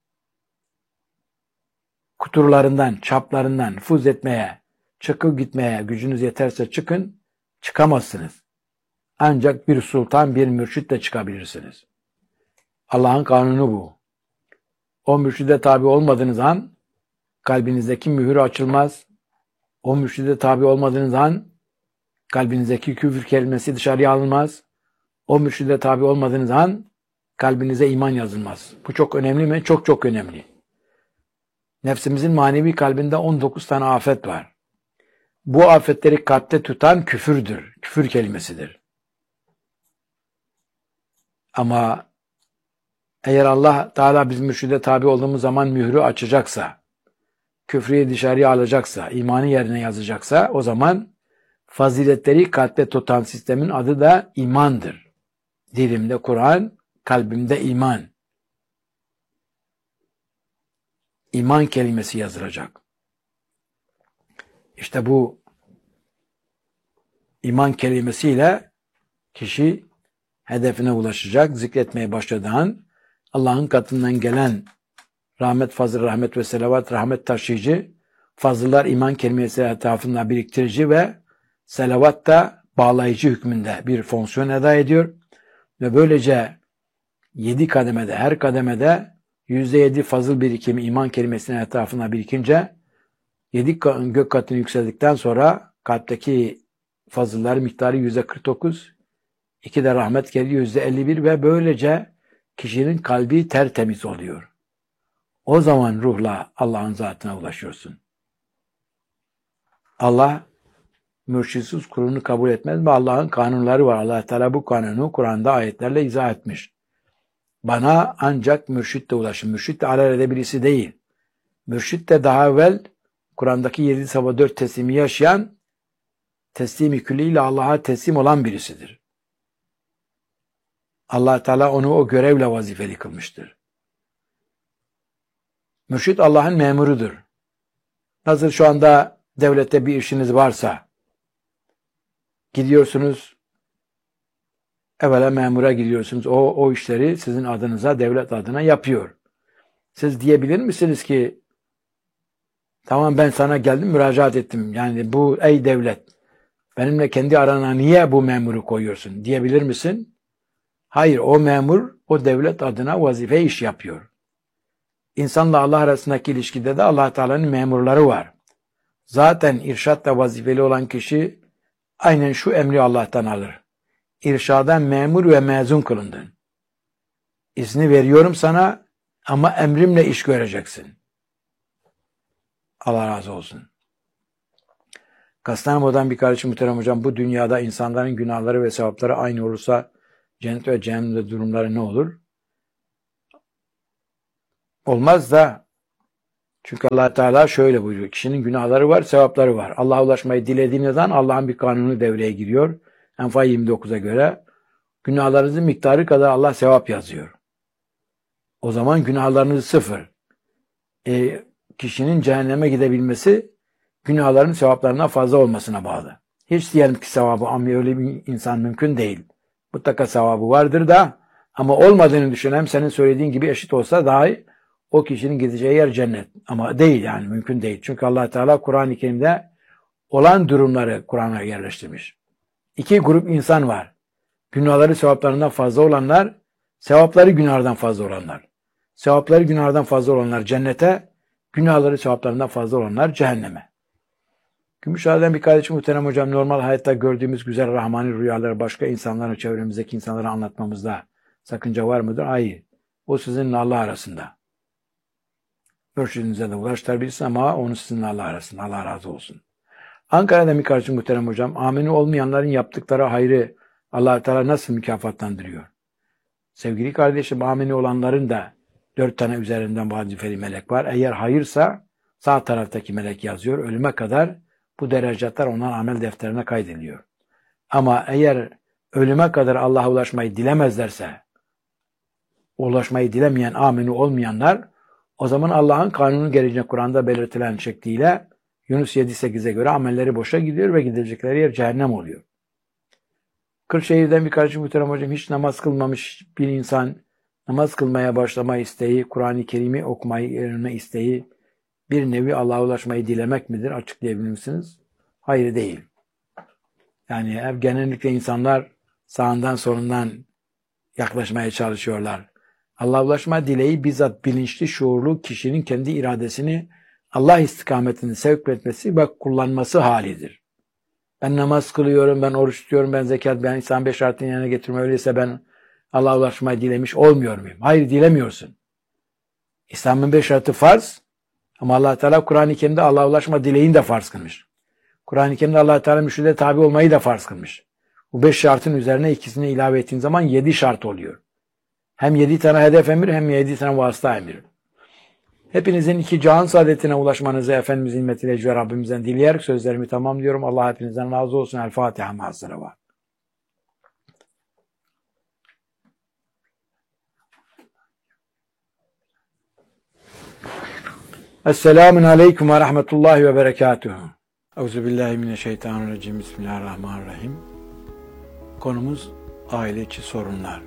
[SPEAKER 1] kuturlarından, çaplarından nüfuz etmeye, çıkıp gitmeye gücünüz yeterse çıkın, çıkamazsınız. Ancak bir sultan, bir mürşitle çıkabilirsiniz. Allah'ın kanunu bu. O mürşide tabi olmadığınız an kalbinizdeki mühür açılmaz. O mürşide tabi olmadığınız an kalbinizdeki küfür kelimesi dışarıya alınmaz. O mürşide tabi olmadığınız an kalbinize iman yazılmaz. Bu çok önemli mi? Çok çok önemli. Nefsimizin manevi kalbinde 19 tane afet var. Bu afetleri kalpte tutan küfürdür. Küfür kelimesidir. Ama eğer Allah Teala biz mürşide tabi olduğumuz zaman mührü açacaksa, küfrü dışarıya alacaksa, imanı yerine yazacaksa, o zaman faziletleri kalpte tutan sistemin adı da imandır. Dilimde Kur'an, kalbimde iman. İman kelimesi yazılacak. İşte bu iman kelimesiyle kişi hedefine ulaşacak. Zikretmeye başladığı an Allah'ın katından gelen rahmet, fazıl, rahmet ve selavat, rahmet taşıyıcı, fazıllar iman kelimesi etrafında biriktirici ve selavat da bağlayıcı hükmünde bir fonksiyon eda ediyor. Ve böylece 7 kademede, her kademede %7 fazıl birikimi iman kelimesinin etrafına birikince 7 gök katını yükseldikten sonra kalpteki fazıllar miktarı %49, 2 de rahmet geliyor %51 ve böylece kişinin kalbi tertemiz oluyor. O zaman ruhla Allah'ın zatına ulaşıyorsun. Allah mürşitsiz kulunu kabul etmez ve Allah'ın kanunları var. Allah Teala bu kanunu Kur'an'da ayetlerle izah etmiş. Bana ancak mürşitle ulaşın. Mürşit de alelade birisi değil. Mürşit de daha evvel Kur'an'daki 7 sabah 4 teslimi yaşayan, teslimi külliyle Allah'a teslim olan birisidir. Allah Teala onu o görevle vazifeli kılmıştır. Mürşit Allah'ın memurudur. Nasıl şu anda devlette bir işiniz varsa, gidiyorsunuz, evvela memura gidiyorsunuz. O işleri sizin adınıza, devlet adına yapıyor. Siz diyebilir misiniz ki, tamam ben sana geldim, müracaat ettim. Yani bu ey devlet, benimle kendi arana niye bu memuru koyuyorsun diyebilir misin? Hayır, o memur o devlet adına vazife iş yapıyor. İnsanla Allah arasındaki ilişkide de Allah Teala'nın memurları var. Zaten irşatla vazifeli olan kişi aynen şu emri Allah'tan alır. İrşadan memur ve mezun kılındın. İzni veriyorum sana ama emrimle iş göreceksin. Allah razı olsun. Kastamonu'dan bir kardeşim muhterem hocam, bu dünyada insanların günahları ve sevapları aynı olursa cennet ve cehennemde durumları ne olur? Olmaz da, çünkü Allah Teala şöyle buyuruyor. Kişinin günahları var, sevapları var. Allah'a ulaşmayı dilediğiniz an Allah'ın bir kanunu devreye giriyor. Enfal 29'a göre günahlarınızın miktarı kadar Allah sevap yazıyor. O zaman günahlarınız sıfır. Kişinin cehenneme gidebilmesi günahların sevaplarına fazla olmasına bağlı. Hiç diyelim ki sevabı ama öyle bir insan mümkün değil. Mutlaka sevabı vardır da ama olmadığını düşünen senin söylediğin gibi eşit olsa dahi o kişinin gideceği yer cennet. Ama değil yani mümkün değil. Çünkü Allah Teala Kur'an-ı Kerim'de olan durumları Kur'an'a yerleştirmiş. İki grup insan var. Günahları sevaplarından fazla olanlar, sevapları günahlardan fazla olanlar. Sevapları günahlardan fazla olanlar cennete, günahları sevaplarından fazla olanlar cehenneme. Gümüşhane'den bir kardeşim muhterem hocam, normal hayatta gördüğümüz güzel rahmani rüyaları başka insanlara, çevremizdeki insanlara anlatmamızda sakınca var mıdır? Hayır. O sizinle Allah arasında. Mürşidinize de ulaştırabilirsin ama onu sizinle Allah arasında. Allah razı olsun. Ankara'da bir kardeşim muhterem hocam, amini olmayanların yaptıkları hayrı Allah Teala nasıl mükafatlandırıyor? Sevgili kardeşim, amini olanların da 4 tane üzerinden vazifeli melek var. Eğer hayırsa sağ taraftaki melek yazıyor. Ölüme kadar bu derecatlar onların amel defterine kaydediliyor. Ama eğer ölüme kadar Allah'a ulaşmayı dilemezlerse, ulaşmayı dilemeyen, amini olmayanlar, o zaman Allah'ın kanunu gereğince Kur'an'da belirtilen şekliyle Yunus 7-8'e göre amelleri boşa gidiyor ve gidecekleri yer cehennem oluyor. Kırşehir'den bir kardeşim muhterem hocam, hiç namaz kılmamış bir insan namaz kılmaya başlama isteği, Kur'an-ı Kerim'i okumayı öğrenme isteği bir nevi Allah'a ulaşmayı dilemek midir? Açıklayabilir misiniz? Hayır, değil. Yani hep genellikle insanlar sağından solundan yaklaşmaya çalışıyorlar. Allah'a ulaşma dileği bizzat bilinçli, şuurlu kişinin kendi iradesini Allah istikametini sevk etmesi ve kullanması halidir. Ben namaz kılıyorum, ben oruç tutuyorum, ben zekat, ben İslam 5 şartını yerine getirme, öyleyse ben Allah'a ulaşmayı dilemiş olmuyor muyum? Hayır, dilemiyorsun. İslam'ın 5 şartı farz ama Allah Teala Kur'an-ı Kerim'de Allah'a ulaşma dileğini de farz kılmış. Kur'an-ı Kerim'de Allah Teala mürşide tabi olmayı da farz kılmış. Bu 5 şartın üzerine ikisini ilave ettiğin zaman 7 şart oluyor. Hem 7 tane hedef emir hem 7 tane vasıta emir. Hepinizin iki cihan saadetine ulaşmanızı Efendimizin himmetiyle Yüce Rabbimizden dileyerek sözlerimi tamamlıyorum. Allah hepinizden razı olsun. El Fatiha ma'as-salavat. var. Esselamun aleyküm ve rahmetullahi ve berekatuhu. Euzubillahimineşşeytanirracim. Bismillahirrahmanirrahim. Konumuz aile içi sorunlar.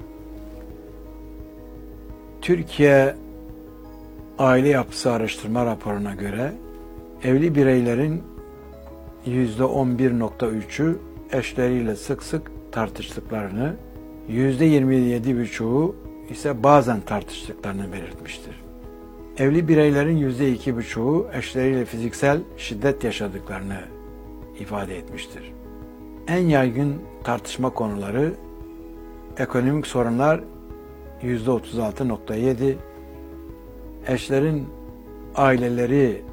[SPEAKER 1] Türkiye Aile Yapısı Araştırma raporuna göre evli bireylerin %11.3'ü eşleriyle sık sık tartıştıklarını, %27.5'u ise bazen tartıştıklarını belirtmiştir. Evli bireylerin %2.5'u eşleriyle fiziksel şiddet yaşadıklarını ifade etmiştir. En yaygın tartışma konuları ekonomik sorunlar %36.7, eşlerin aileleri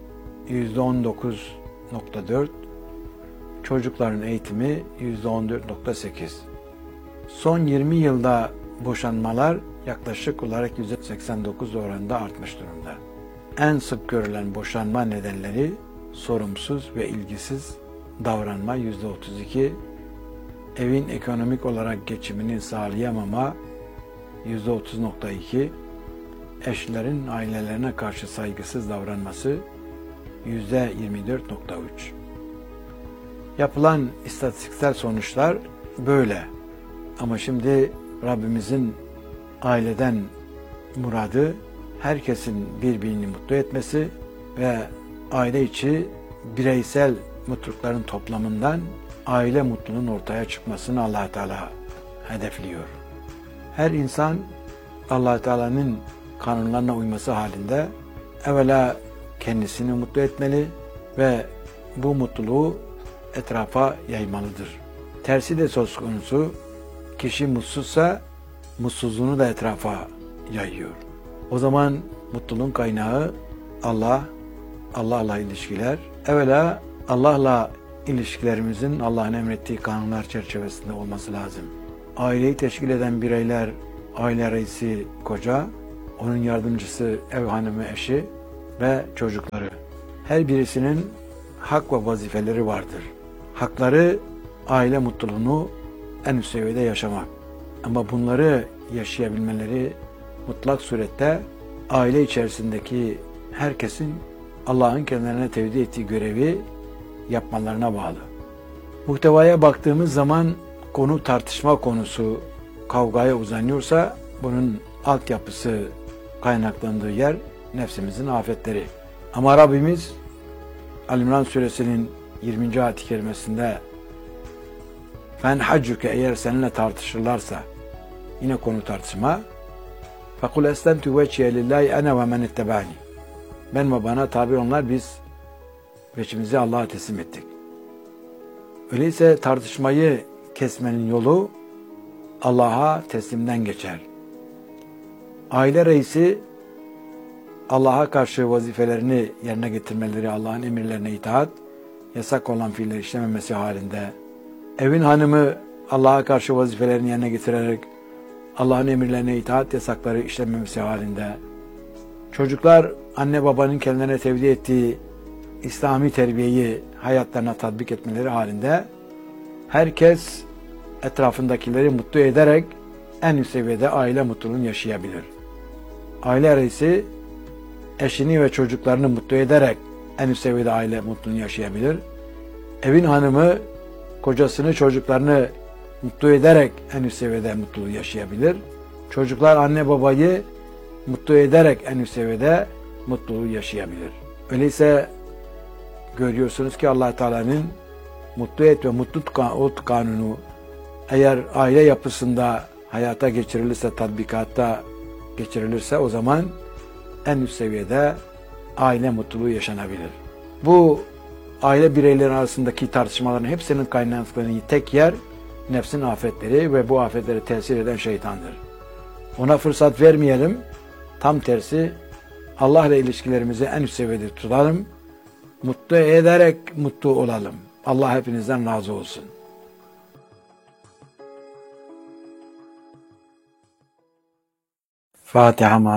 [SPEAKER 1] %19.4, çocukların eğitimi %14.8. Son 20 yılda boşanmalar yaklaşık olarak %89 oranında artmış durumda. En sık görülen boşanma nedenleri sorumsuz ve ilgisiz davranma %32, evin ekonomik olarak geçimini sağlayamama %30.2, eşlerin ailelerine karşı saygısız davranması %24.3. Yapılan istatistiksel sonuçlar böyle. Ama şimdi Rabbimizin aileden muradı herkesin birbirini mutlu etmesi ve aile içi bireysel mutlulukların toplamından aile mutluluğunun ortaya çıkmasını Allah Teala hedefliyor. Her insan Allah Teala'nın kanunlarına uyması halinde evvela kendisini mutlu etmeli ve bu mutluluğu etrafa yaymalıdır. Tersi de söz konusu, kişi mutsuzsa mutsuzluğunu da etrafa yayıyor. O zaman mutluluğun kaynağı Allah, Allah'la ilişkiler. Evvela Allah'la ilişkilerimizin Allah'ın emrettiği kanunlar çerçevesinde olması lazım. Aileyi teşkil eden bireyler, aile reisi koca, onun yardımcısı, ev hanımı, eşi ve çocukları. Her birisinin hak ve vazifeleri vardır. Hakları aile mutluluğunu en üst seviyede yaşamak. Ama bunları yaşayabilmeleri mutlak surette aile içerisindeki herkesin Allah'ın kendilerine tevdi ettiği görevi yapmalarına bağlı. Muhtevaya baktığımız zaman konu tartışma konusu kavgaya uzanıyorsa bunun altyapısı, kaynaklandığı yer nefsimizin afetleri. Ama Rabbimiz Al-İmran suresinin 20. ayet-i kerimesinde "Fen haccuke" eğer seninle tartışırlarsa, yine konu tartışma, "Fekul eslemtu vecihe lillahi ene ve men ittebani." Ben ve bana tabi onlar, biz veçimizi Allah'a teslim ettik. Öyleyse tartışmayı kesmenin yolu Allah'a teslimden geçer. Aile reisi Allah'a karşı vazifelerini yerine getirmeleri, Allah'ın emirlerine itaat, yasak olan fiiller işlememesi halinde, evin hanımı Allah'a karşı vazifelerini yerine getirerek Allah'ın emirlerine itaat, yasakları işlememesi halinde, çocuklar anne babanın kendilerine tevdi ettiği İslami terbiyeyi hayatlarına tatbik etmeleri halinde herkes etrafındakileri mutlu ederek en üst seviyede aile mutluluğunu yaşayabilir. Aile reisi eşini ve çocuklarını mutlu ederek en üst seviyede aile mutluluğunu yaşayabilir. Evin hanımı kocasını, çocuklarını mutlu ederek en üst seviyede mutluluğu yaşayabilir. Çocuklar anne babayı mutlu ederek en üst seviyede mutluluğu yaşayabilir. Öyleyse görüyorsunuz ki Allah Teala'nın mutlu et ve mutlu ol kanunu eğer aile yapısında hayata geçirilirse, tatbikatta geçirilirse o zaman en üst seviyede aile mutluluğu yaşanabilir. Bu aile bireyleri arasındaki tartışmaların hepsinin kaynaklandığı tek yer nefsin afetleri ve bu afetlere tesir eden şeytandır. Ona fırsat vermeyelim. Tam tersi Allah ile ilişkilerimizi en üst seviyede tutalım. Mutlu ederek mutlu olalım. Allah hepinizden razı olsun. Fatiha.